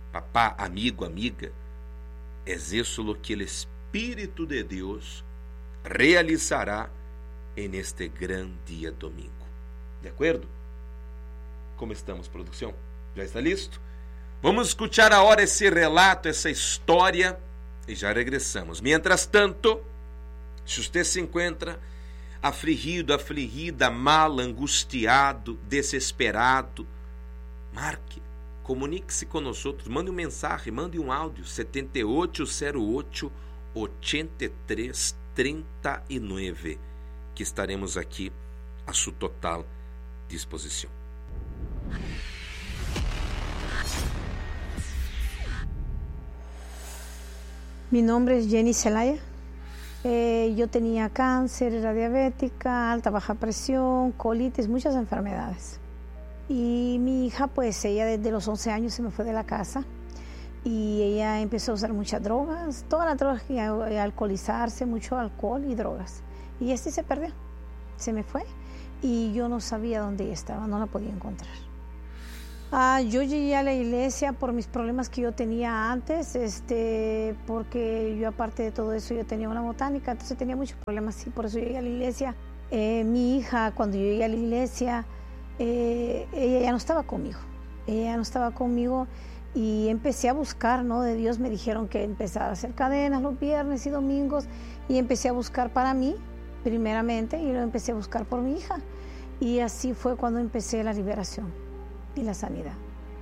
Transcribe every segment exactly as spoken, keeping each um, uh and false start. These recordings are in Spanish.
papá, amigo, amiga, es eso lo que el Espíritu de Dios realizará en este gran día domingo. ¿De acuerdo? ¿Cómo estamos, producción? ¿Ya está listo? Vamos escuchar ahora esse relato, essa história e já regressamos. Mientras tanto, se você se encontra afligido, afligida, mal, angustiado, desesperado, marque, comunique-se com nós outros, mande um mensagem, mande um áudio, sete oito zero oito, oito três trinta e nove, que estaremos aqui a sua total disposição. Mi nombre es Jenny Zelaya. Eh, yo tenía cáncer, era diabética, alta, baja presión, colitis, muchas enfermedades. Y mi hija, pues ella desde los once años se me fue de la casa y ella empezó a usar muchas drogas, todas las drogas, y a, a alcoholizarse, mucho alcohol y drogas. Y este se perdió, se me fue y yo no sabía dónde ella estaba, no la podía encontrar. Ah, yo llegué a la iglesia por mis problemas que yo tenía antes, este, porque yo aparte de todo eso yo tenía una botánica, entonces tenía muchos problemas y por eso llegué a la iglesia. Eh, mi hija, cuando yo llegué a la iglesia, eh, ella ya no estaba conmigo, ella ya no estaba conmigo y empecé a buscar, ¿no? De Dios me dijeron que empezara a hacer cadenas los viernes y domingos y empecé a buscar para mí, primeramente, y luego empecé a buscar por mi hija y así fue cuando empecé la liberación y la sanidad.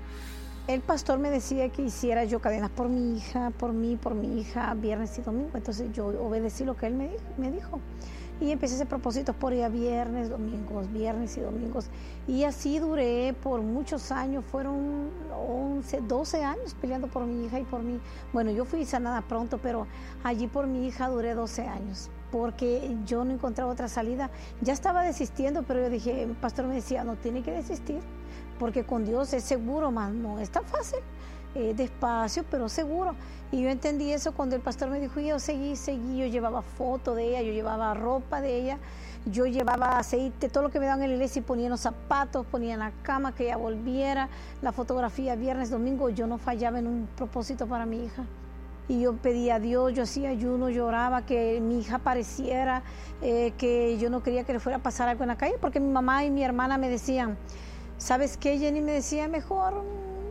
El pastor me decía que hiciera yo cadenas por mi hija, por mí, por mi hija, viernes y domingo. Entonces yo obedecí lo que él me dijo, me dijo. Y empecé a hacer propósitos por ella viernes, domingos, viernes y domingos. Y así duré por muchos años, fueron once, doce años peleando por mi hija y por mí. Bueno, yo fui sanada pronto, pero allí por mi hija duré doce años. Porque yo no encontraba otra salida. Ya estaba desistiendo, pero yo dije, el pastor me decía, no tiene que desistir. Porque con Dios es seguro, más no es tan fácil, eh, despacio, pero seguro. Y yo entendí eso cuando el pastor me dijo, y yo seguí, seguí, yo llevaba foto de ella, yo llevaba ropa de ella, yo llevaba aceite, todo lo que me daban en la iglesia y ponía los zapatos, ponía en la cama, que ella volviera, la fotografía viernes, domingo, yo no fallaba en un propósito para mi hija. Y yo pedía a Dios, yo hacía ayuno, lloraba que mi hija apareciera, eh, que yo no quería que le fuera a pasar algo en la calle, porque mi mamá y mi hermana me decían, ¿sabes qué, Jenny? Me decía, mejor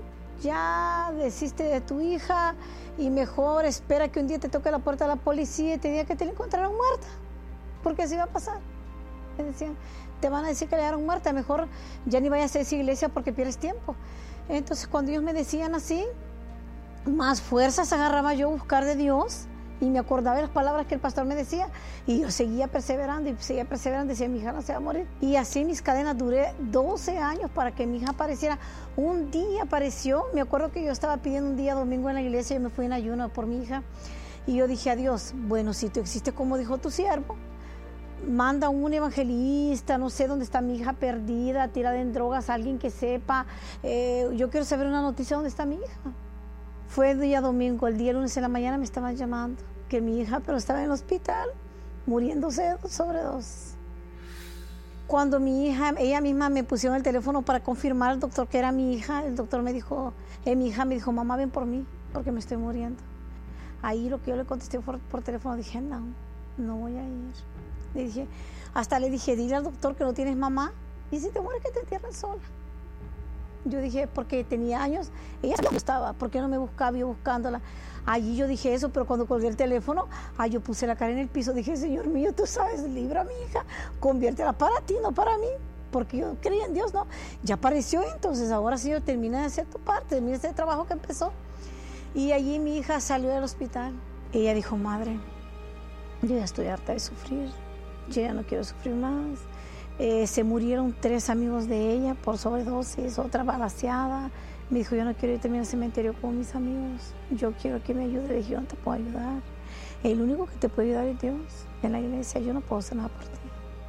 ya desiste de tu hija y mejor espera que un día te toque la puerta de la policía y te diga que te la encontraron muerta, porque así va a pasar. Me decían, te van a decir que le dieron muerta, mejor ya ni vayas a esa iglesia porque pierdes tiempo. Entonces cuando ellos me decían así, más fuerzas agarraba yo a buscar de Dios y me acordaba de las palabras que el pastor me decía y yo seguía perseverando y seguía perseverando, decía, mi hija no se va a morir. Y así mis cadenas duré doce años para que mi hija apareciera. Un día apareció, me acuerdo que yo estaba pidiendo un día domingo en la iglesia y me fui en ayuno por mi hija y yo dije a Dios, bueno, si tú existes como dijo tu siervo, manda un evangelista, no sé dónde está mi hija perdida, tirada en drogas, alguien que sepa, eh, yo quiero saber una noticia dónde está mi hija. Fue el día domingo, el día lunes en la mañana me estaban llamando que mi hija, pero estaba en el hospital, muriéndose de sobredosis. Cuando mi hija, ella misma me pusieron el teléfono para confirmar al doctor que era mi hija, el doctor me dijo, eh, mi hija me dijo, mamá, ven por mí, porque me estoy muriendo. Ahí lo que yo le contesté por, por teléfono, dije, no, no voy a ir. Le dije, hasta le dije, dile al doctor que no tienes mamá, y si te mueres que te entierren sola. Yo dije, porque tenía años, ella me gustaba, ¿por qué no me buscaba yo buscándola? Allí yo dije eso, pero cuando colgué el teléfono, ah, yo puse la cara en el piso, dije, Señor mío, tú sabes, libra a mi hija, conviértela para ti, no para mí, porque yo creía en Dios, ¿no? Ya apareció, entonces ahora Señor, termina de hacer tu parte, termina ese trabajo que empezó. Y allí mi hija salió del hospital. Ella dijo, madre, yo ya estoy harta de sufrir, yo ya no quiero sufrir más. Eh, se murieron tres amigos de ella por sobredosis, otra balaceada. Me dijo, yo no quiero ir también al cementerio con mis amigos. Yo quiero que me ayude. Le dije, yo no te puedo ayudar. El único que te puede ayudar es Dios. En la iglesia yo no puedo hacer nada por ti.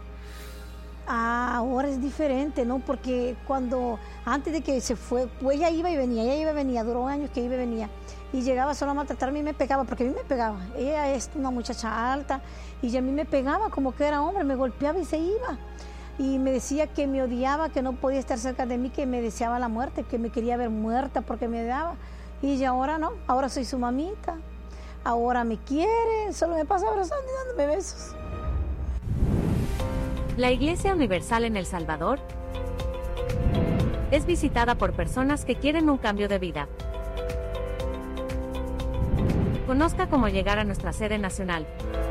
Ah, ahora es diferente, ¿no? Porque cuando, antes de que se fue, pues ella iba y venía, ella iba y venía, duró años que iba y venía. Y llegaba solo a maltratarme y me pegaba, porque a mí me pegaba. Ella es una muchacha alta y a mí me pegaba como que era hombre, me golpeaba y se iba. Y me decía que me odiaba, que no podía estar cerca de mí, que me deseaba la muerte, que me quería ver muerta porque me odiaba. Y ya ahora no, ahora soy su mamita, ahora me quiere, solo me pasa abrazando y dándome besos. La Iglesia Universal en El Salvador es visitada por personas que quieren un cambio de vida. Conozca cómo llegar a nuestra sede nacional.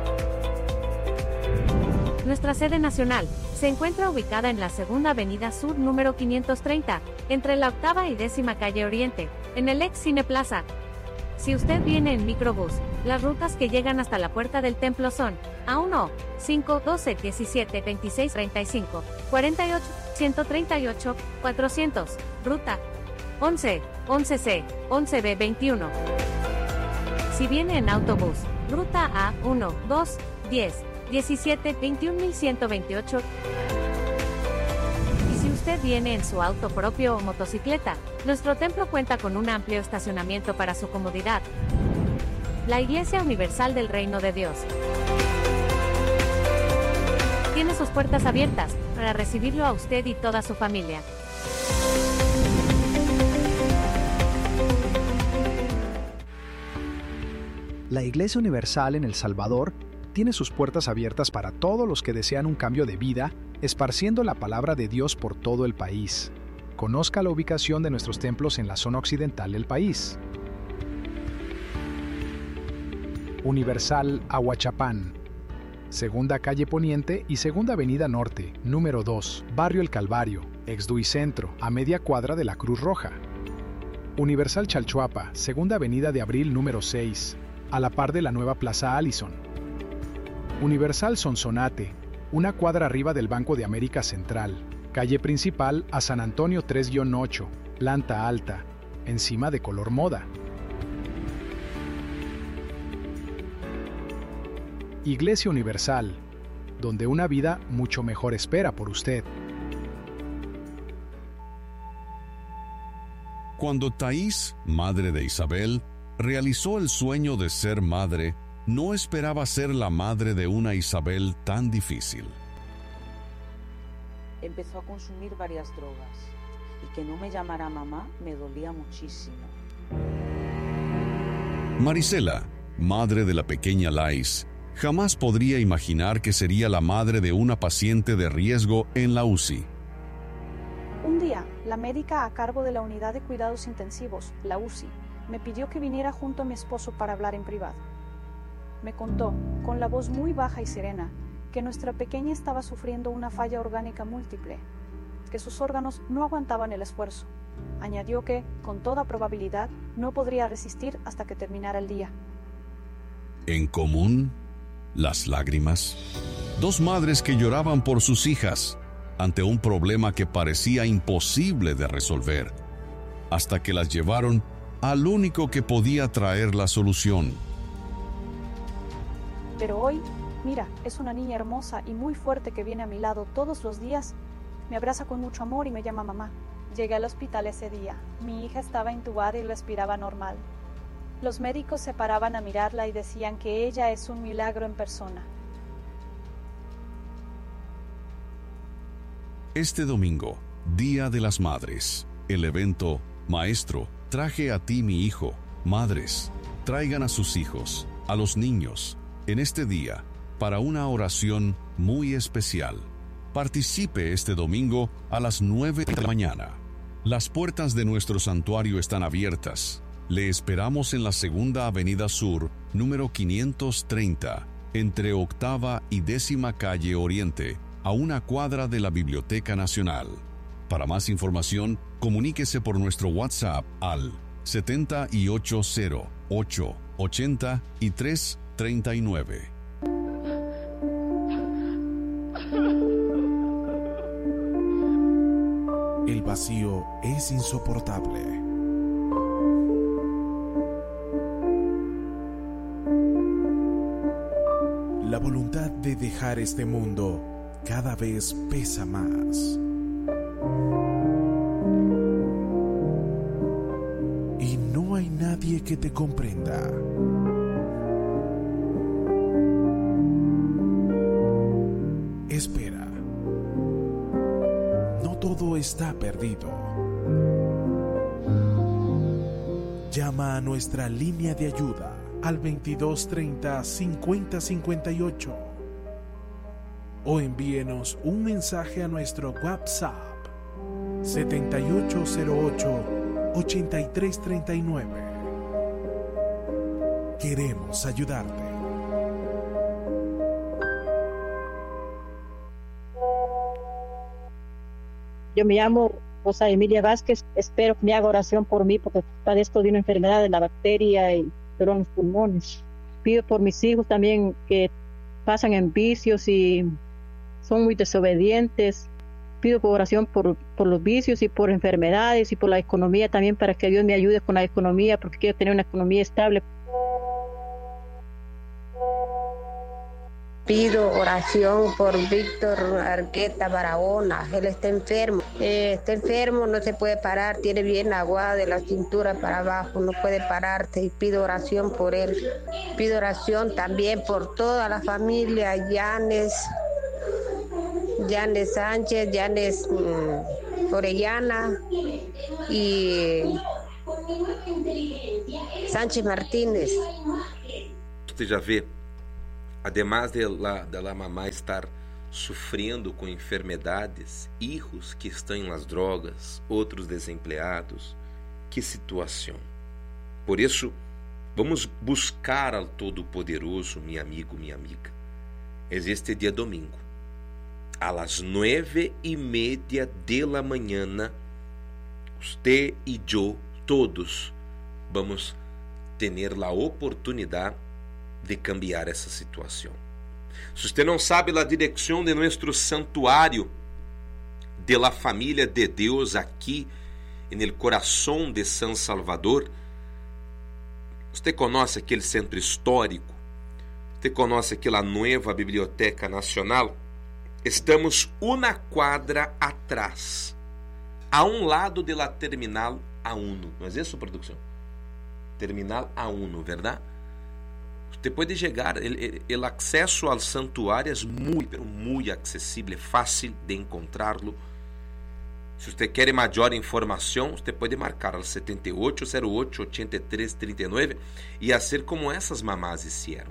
Nuestra sede nacional se encuentra ubicada en la Segunda Avenida Sur número quinientos treinta, entre la octava y décima calle Oriente, en el ex Cine Plaza. Si usted viene en microbús, las rutas que llegan hasta la puerta del templo son A uno, cinco, doce, diecisiete, veintiséis, treinta y cinco, cuarenta y ocho, ciento treinta y ocho, cuatrocientos, ruta once, once C, once B veintiuno. Si viene en autobús, ruta A uno, dos, diez, diecisiete, veintiún mil ciento veintiocho. Y si usted viene en su auto propio o motocicleta, nuestro templo cuenta con un amplio estacionamiento para su comodidad. La Iglesia Universal del Reino de Dios tiene sus puertas abiertas para recibirlo a usted y toda su familia. La Iglesia Universal en El Salvador tiene sus puertas abiertas para todos los que desean un cambio de vida, esparciendo la palabra de Dios por todo el país. Conozca la ubicación de nuestros templos en la zona occidental del país. Universal Ahuachapán, Segunda Calle Poniente y Segunda Avenida Norte, número dos, Barrio El Calvario, Exduicentro, a media cuadra de la Cruz Roja. Universal Chalchuapa, Segunda Avenida de Abril, número seis, a la par de la nueva Plaza Allison. Universal Sonsonate, una cuadra arriba del Banco de América Central, calle principal a San Antonio tres ocho, planta alta, encima de color moda. Iglesia Universal, donde una vida mucho mejor espera por usted. Cuando Thais, madre de Isabel, realizó el sueño de ser madre, no esperaba ser la madre de una Isabel tan difícil. Empezó a consumir varias drogas y que no me llamara mamá me dolía muchísimo. Marisela, madre de la pequeña Lais, jamás podría imaginar que sería la madre de una paciente de riesgo en la U C I. Un día, la médica a cargo de la unidad de cuidados intensivos, la U C I, me pidió que viniera junto a mi esposo para hablar en privado. Me contó, con la voz muy baja y serena, que nuestra pequeña estaba sufriendo una falla orgánica múltiple, que sus órganos no aguantaban el esfuerzo. Añadió que, con toda probabilidad, no podría resistir hasta que terminara el día. En común, las lágrimas. Dos madres que lloraban por sus hijas ante un problema que parecía imposible de resolver, hasta que las llevaron al único que podía traer la solución. Pero hoy, mira, es una niña hermosa y muy fuerte que viene a mi lado todos los días. Me abraza con mucho amor y me llama mamá. Llegué al hospital ese día. Mi hija estaba intubada y respiraba normal. Los médicos se paraban a mirarla y decían que ella es un milagro en persona. Este domingo, Día de las Madres, el evento Maestro, traje a ti mi hijo. Madres, traigan a sus hijos, a los niños, en este día, para una oración muy especial. Participe este domingo a las nueve de la mañana. Las puertas de nuestro santuario están abiertas. Le esperamos en la Segunda Avenida Sur, número quinientos treinta, entre octava y décima calle Oriente, a una cuadra de la Biblioteca Nacional. Para más información, comuníquese por nuestro WhatsApp al setenta y ocho cero ocho ochenta y tres treinta y nueve. El vacío es insoportable. La voluntad de dejar este mundo cada vez pesa más. Y no hay nadie que te comprenda. Espera. No todo está perdido. Llama a nuestra línea de ayuda al veintidós treinta, cincuenta cincuenta y ocho o envíenos un mensaje a nuestro WhatsApp setenta y ocho cero ocho, ochenta y tres treinta y nueve. Queremos ayudarte. Yo me llamo Rosa Emilia Vázquez. Espero que me haga oración por mí porque padezco de una enfermedad de la bacteria y dolor en los pulmones. Pido por mis hijos también que pasan en vicios y son muy desobedientes. Pido por oración por, por los vicios y por enfermedades y por la economía también, para que Dios me ayude con la economía, porque quiero tener una economía estable. Pido oración por Víctor Arqueta Barahona. Él está enfermo. Eh, está enfermo, no se puede parar, tiene bien agua de la cintura para abajo, no puede pararse, y pido oración por él. Pido oración también por toda la familia, Yanes, Yanes Sánchez, Yanes um, Orellana y Sánchez Martínez. Você já vê, además de la, de la mamá estar sofrendo com enfermedades, hijos que estão nas drogas, outros desempregados, que situação. Por isso, vamos buscar ao Todo-Poderoso, meu amigo, minha amiga. Este dia domingo, a las nueve y media de la mañana, usted y yo, todos, vamos tener la oportunidad de cambiar essa situação. Se você não sabe a direção de nosso santuário de la família de Deus aqui en el coração de San Salvador, você conhece aquele centro histórico, você conhece aquela nova Biblioteca Nacional? Estamos uma quadra atrás, a um lado de la Terminal A uno. Não é isso, produção? Terminal A uno, verdade? Você pode chegar, o acesso ao santuário é muito, muito acessível, é fácil de encontrá-lo. Se você quer maior informação, você pode marcar ao setenta e oito zero oito, ochenta e três trinta e nove e fazer como essas mamás hicieron.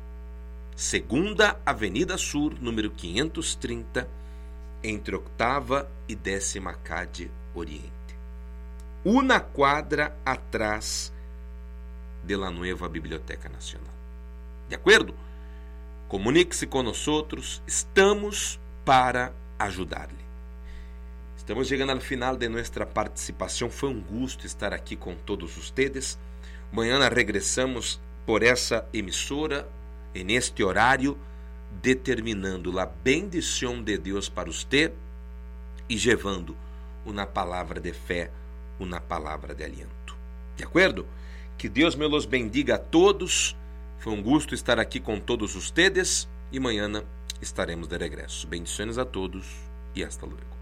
Segunda Avenida Sur, número quinhentos e trinta, entre octava e décima calle Oriente. Uma quadra atrás de la nueva Biblioteca Nacional. De acordo? Comunique-se com nós, estamos para ajudar-lhe. Estamos chegando ao final de nossa participação. Foi um gosto estar aqui com todos vocês. Amanhã regressamos por essa emissora, em este horário, determinando a bendição de Deus para você e levando uma palavra de fé, uma palavra de aliento. De acordo? Que Deus me los bendiga a todos. Foi um gosto estar aqui com todos vocês e amanhã estaremos de regresso. Bendições a todos e hasta luego.